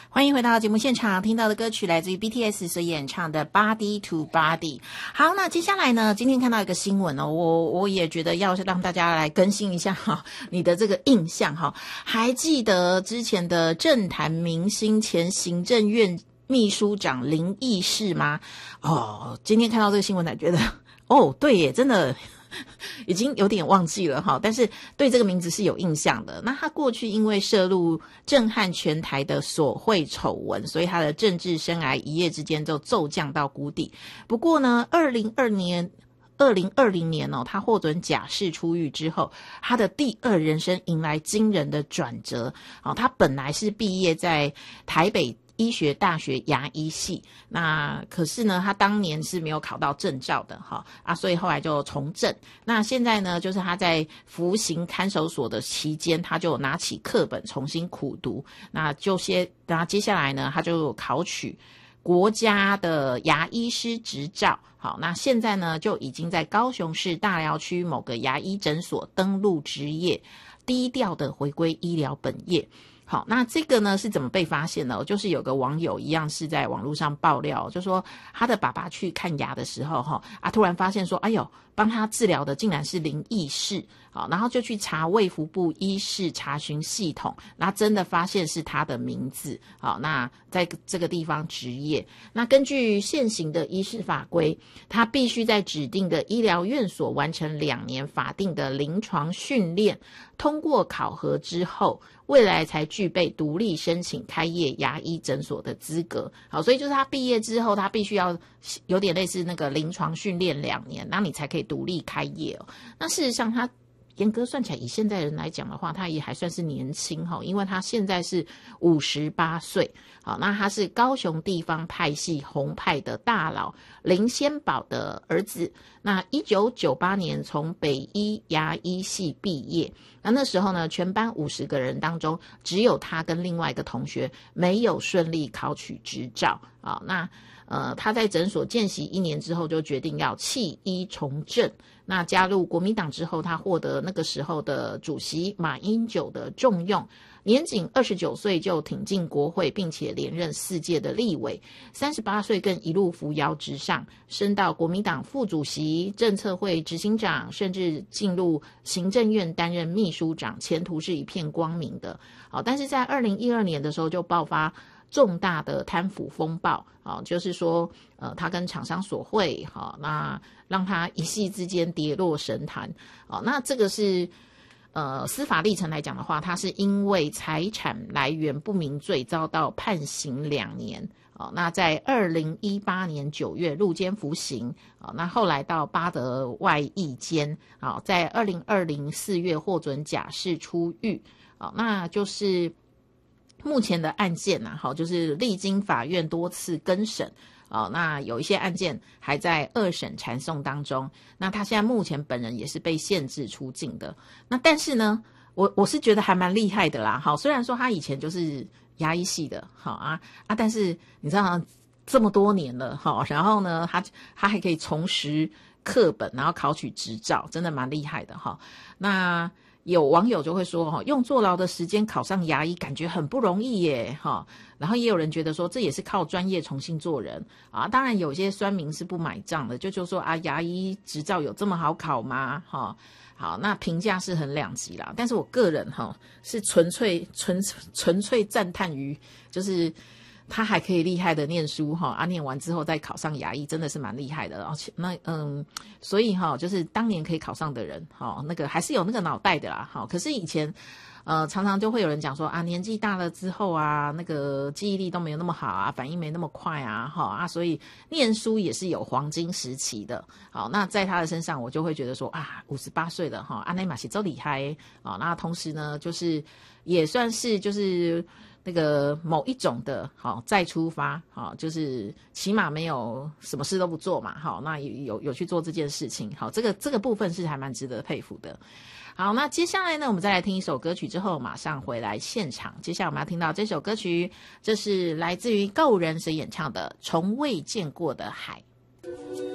欢迎回到节目现场，听到的歌曲来自于 BTS 所演唱的 Body to Body。 好，那接下来呢，今天看到一个新闻哦，我也觉得要让大家来更新一下哈你的这个印象哈。还记得之前的政坛明星前行政院秘书长林义士吗？今天看到这个新闻才觉得对耶，真的已经有点忘记了哈，但是对这个名字是有印象的。那他过去因为涉入震撼全台的索贿丑闻，所以他的政治生涯一夜之间就骤降到谷底。不过呢2020年他获准假释出狱之后，他的第二人生迎来惊人的转折。他本来是毕业在台北医学大学牙医系，那可是呢他当年是没有考到证照的所以后来就从政。那现在呢就是他在服刑看守所的期间，他就拿起课本重新苦读，那接下来呢他就考取国家的牙医师执照。好，那现在呢就已经在高雄市大寮区某个牙医诊所登录执业，低调的回归医疗本业。好，那这个呢是怎么被发现呢？就是有个网友一样是在网络上爆料，就说他的爸爸去看牙的时候突然发现说帮他治疗的竟然是林义士。好，然后就去查卫福部医事查询系统，那真的发现是他的名字。好，那在这个地方执业，那根据现行的医事法规，他必须在指定的医疗院所完成2年法定的临床训练，通过考核之后，未来才具备独立申请开业牙医诊所的资格。好，所以就是他毕业之后，他必须要有点类似那个临床训练2年，那你才可以独立开业那事实上他严格算起来，以现在人来讲的话，他也还算是年轻因为他现在是58岁。好，那他是高雄地方派系红派的大佬林先宝的儿子。那1998年从北医牙医系毕业，那时候呢全班50个人当中，只有他跟另外一个同学没有顺利考取执照。好，那他在诊所见习1年之后，就决定要弃医从政。那加入国民党之后，他获得那个时候的主席马英九的重用，年仅29岁就挺进国会，并且连任4届的立委。38岁更一路扶摇直上，升到国民党副主席、政策会执行长，甚至进入行政院担任秘书长，前途是一片光明的。好，但是在2012年的时候就爆发重大的贪腐风暴。就是说他跟厂商索贿，那让他一夕之间跌落神坛。那这个是司法历程来讲的话，他是因为财产来源不明罪遭到判刑2年。那在2018年9月入监服刑。那后来到巴德外役监，在2020 4月获准假释出狱。那就是目前的案件就是历经法院多次更审。那有一些案件还在2审缠讼当中。那他现在目前本人也是被限制出境的。那但是呢，我是觉得还蛮厉害的啦。虽然说他以前就是牙医系的，但是你知道这么多年了，然后呢，他还可以重拾课本，然后考取执照，真的蛮厉害的那有网友就会说用坐牢的时间考上牙医感觉很不容易耶然后也有人觉得说这也是靠专业重新做人当然有些酸民是不买账的，就说牙医执照有这么好考吗好，那评价是很两极啦。但是我个人是纯粹赞叹于就是他还可以厉害的念书念完之后再考上牙医，真的是蛮厉害的。而且所以就是当年可以考上的人那个还是有那个脑袋的啦可是以前常常就会有人讲说年纪大了之后那个记忆力都没有那么好反应没那么快所以念书也是有黄金时期的。好，那在他的身上我就会觉得说58岁了那嘛是真厉害那同时呢就是也算是就是那个某一种的再出发就是起码没有什么事都不做嘛那有去做这件事情这个部分是还蛮值得佩服的。好，那接下来呢我们再来听一首歌曲之后马上回来现场。接下来我们要听到这首歌曲，这是来自于告人所演唱的《从未见过的海》。